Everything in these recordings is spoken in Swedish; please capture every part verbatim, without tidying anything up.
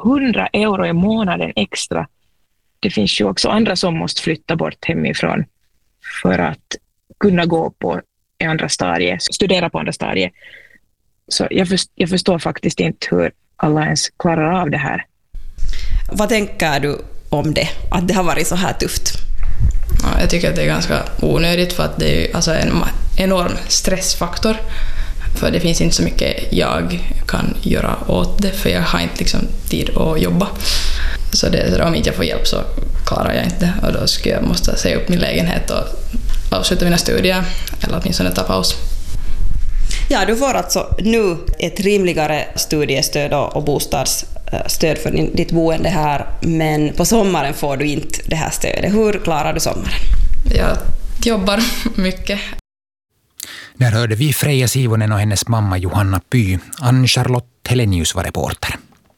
hundra euro i månaden extra. Det finns ju också andra som måste flytta bort hemifrån för att kunna gå på andra stadier, studera på andra stadier. Så jag, först, jag förstår faktiskt inte hur alla ens klarar av det här. Vad tänker du om det, att det har varit så här tufft? Ja, jag tycker att det är ganska onödigt, för att det är alltså en enorm stressfaktor. För det finns inte så mycket jag kan göra åt det, för jag har inte liksom tid att jobba. Så, det, så om inte jag får hjälp så klarar jag inte, och då skulle jag måste säga upp min lägenhet och avsluta mina studier, eller åtminstone ta paus. Ja, du får alltså nu ett rimligare studiestöd och bostadsstöd för ditt boende här, men på sommaren får du inte det här stödet. Hur klarar du sommaren? Jag jobbar mycket. Där hörde vi Freja Sivonen och hennes mamma Johanna Py. Ann-Charlotte Helenius var reporter.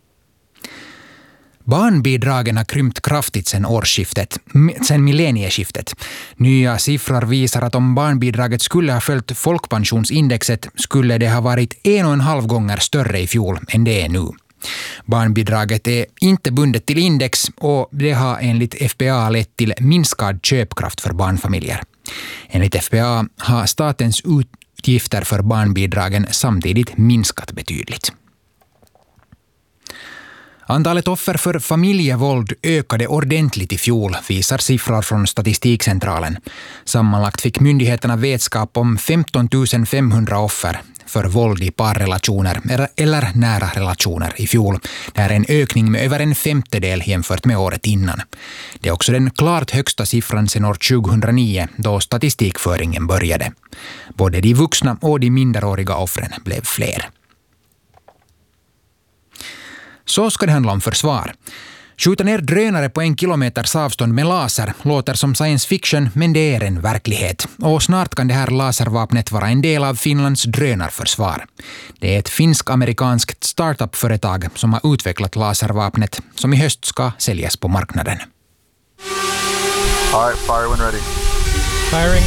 Barnbidragen har krympt kraftigt sedan årsskiftet, sedan millennieskiftet. Nya siffror visar att om barnbidraget skulle ha följt folkpensionsindexet skulle det ha varit en och en halv gånger större i fjol än det är nu. Barnbidraget är inte bundet till index och det har enligt F B A lett till minskad köpkraft för barnfamiljer. Enligt F B A har statens utgifter för barnbidragen samtidigt minskat betydligt. Antalet offer för familjevåld ökade ordentligt i fjol, visar siffror från Statistikcentralen. Sammanlagt fick myndigheterna vetskap om femton tusen femhundra offer för våld i parrelationer eller nära relationer i fjol. Det är en ökning med över en femtedel jämfört med året innan. Det är också den klart högsta siffran sedan år tjugohundranio, då statistikföringen började. Både de vuxna och de minderåriga offren blev fler. Så ska det handla om försvar. Skjuta ner drönare på en kilometers avstånd med laser låter som science fiction, men det är en verklighet. Och snart kan det här laservapnet vara en del av Finlands drönarförsvar. Det är ett finsk-amerikanskt startup-företag som har utvecklat laservapnet, som i höst ska säljas på marknaden. All right, fire when ready. Firing.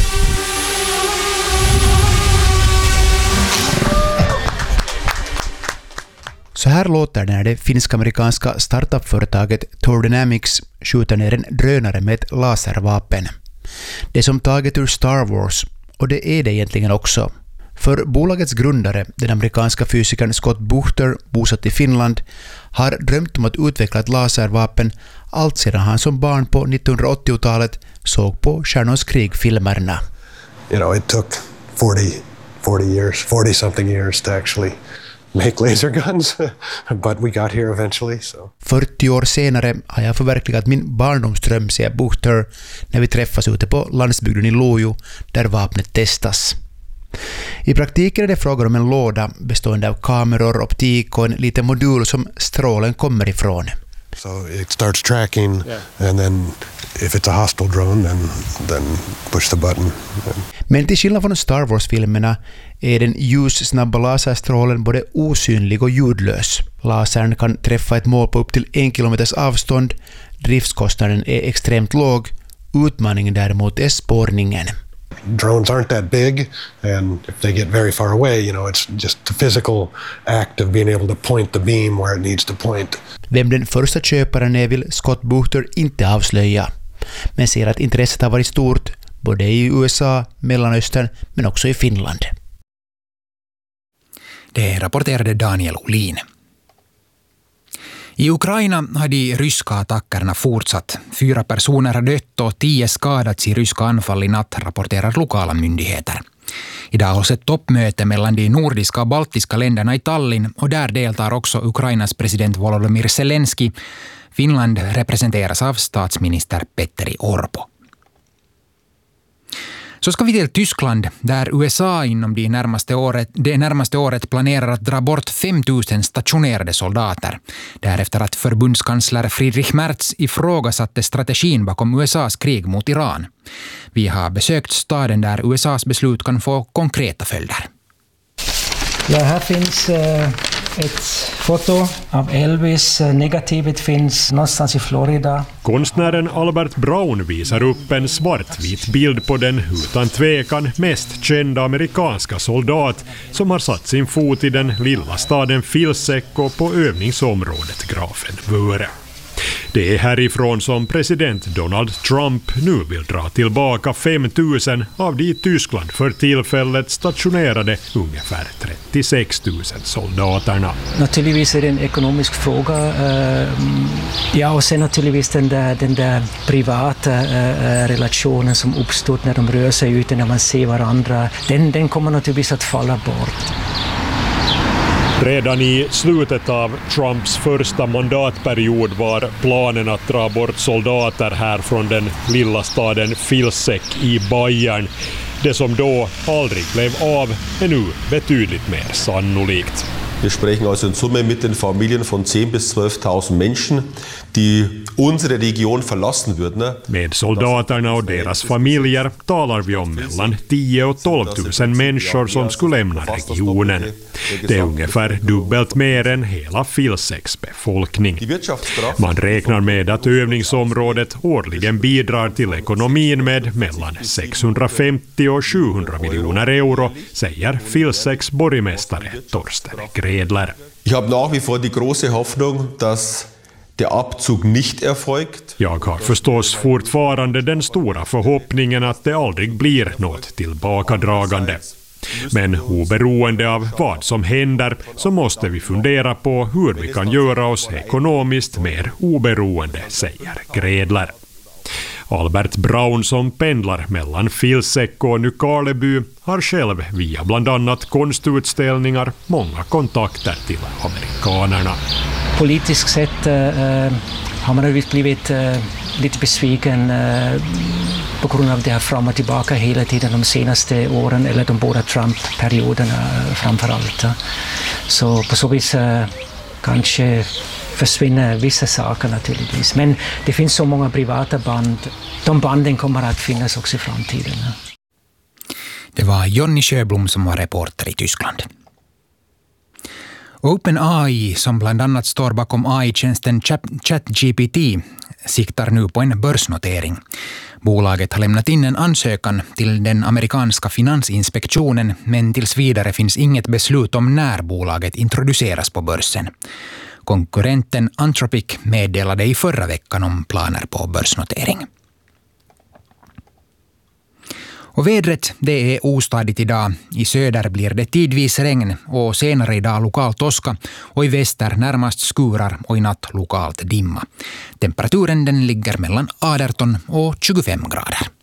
Så här låter det när det finsk-amerikanska startup-företaget Thor Dynamics skjuter ner en drönare med ett laservapen. Det är som taget ur Star Wars, och det är det egentligen också. För bolagets grundare, den amerikanska fysikern Scott Buchter, bosatt i Finland, har drömt om att utveckla ett laservapen allt sedan han som barn på nittonhundraåttiotalet såg på Stjärnornas krig-filmerna. You know, it took forty, forty years, forty something years to actually make laser guns, but we got here eventually. So. fyrtio år senare har jag förverkligat min barndomsdröm, säger Buchter, när vi träffas ute på landsbygden i Lojo, där vapnet testas. I praktiken är det frågan om en låda bestående av kameror, optik och en liten modul som strålen kommer ifrån. So it starts tracking, yeah. And then if it's a hostile drone, then, then push the button. Men till skillnad från Star Wars-filmerna är den ljussnabba laserstrålen både osynlig och ljudlös. Lasern kan träffa ett mål på upp till en kilometers avstånd. Driftskostnaden är extremt låg. Utmaningen däremot är spårningen. Drones aren't that big, and if they get very far away, you know, it's just the physical act of being able to point the beam where it needs to point. Vem den första köparen är vill Scott Buchter inte avslöja, men ser att intresset har varit stort både i U S A, Mellanöstern men också i Finland. Det rapporterade Daniel Olin. I Ukraina har de ryska attackerna fortsatt. Fyra personer har dött och tio skadats i ryska anfall i natt, rapporterar lokala myndigheter. Idag hålls ett toppmöte mellan de nordiska och baltiska länderna i Tallinn, och där deltar också Ukrainas president Volodymyr Zelensky. Finland representeras av statsminister Petteri Orpo. Så ska vi till Tyskland, där U S A inom det närmaste året, det närmaste året planerar att dra bort fem tusen stationerade soldater. Därefter att förbundskansler Friedrich Merz ifrågasatte strategin bakom U S A:s krig mot Iran. Vi har besökt staden där U S A:s beslut kan få konkreta följder. Ja, här finns eh, ett foto av Elvis. Negativet finns någonstans i Florida. Konstnären Albert Brown visar upp en svartvit bild på den utan tvekan mest kända amerikanska soldat som har satt sin fot i den lilla staden Vilseco på övningsområdet Grafenwöhre. Det är härifrån som president Donald Trump nu vill dra tillbaka fem tusen av de i Tyskland för tillfället stationerade ungefär trettiosex tusen soldaterna. Naturligtvis är det en ekonomisk fråga. Ja, och sen naturligtvis den där, den där privata relationen som uppstår när de rör sig ute, när man ser varandra. Den, den kommer naturligtvis att falla bort. Redan i slutet av Trumps första mandatperiod var planen att dra bort soldater här från den lilla staden Vilseck i Bayern. Det som då aldrig blev av är nu betydligt mer sannolikt. Wir sprechen also in Summe mit den Familien von zehn bis zwölftausend Menschen, die unsere Region verlassen würden. Med soldaterna och deras familjer talar vi om mellan tio och tolv tusen människor som skulle lämna regionen. Det är ungefär dubbelt mer än hela Vilsecks befolkning. Man räknar med att övningsområdet årligen bidrar till ekonomin med mellan sexhundrafemtio och sjuhundra miljoner euro, säger Vilsecks borgmästare Torsten Gredler. Ich habe nach wie vor die große Hoffnung, dass der Abzug nicht erfolgt. Jag har förstås fortfarande den stora förhoppningen att det aldrig blir något tillbakadragande. Men oberoende av vad som händer så måste vi fundera på hur vi kan göra oss ekonomiskt mer oberoende, säger Gredler. Albert Brown, som pendlar mellan Vilseck och Nykarleby, har själv via bland annat konstutställningar många kontakter till amerikanerna. Politiskt sett äh, har man blivit äh, lite besviken äh, på grund av det här fram och tillbaka hela tiden de senaste åren, eller de båda Trump-perioderna framförallt. Så på så vis äh, kanske försvinner vissa saker naturligtvis. Men det finns så många privata band. De banden kommer att finnas också i framtiden. Det var Jonny Sjöblom som var reporter i Tyskland. OpenAI, som bland annat står bakom A I-tjänsten ChatGPT, siktar nu på en börsnotering. Bolaget har lämnat in en ansökan till den amerikanska finansinspektionen, men tills vidare finns inget beslut om när bolaget introduceras på börsen. Konkurrenten Anthropic meddelade i förra veckan om planer på börsnotering. Och vädret, det är ostadigt idag. I söder blir det tidvis regn och senare idag lokalt åska och i väster närmast skurar och i natt lokalt dimma. Temperaturen den ligger mellan arton och tjugofem grader.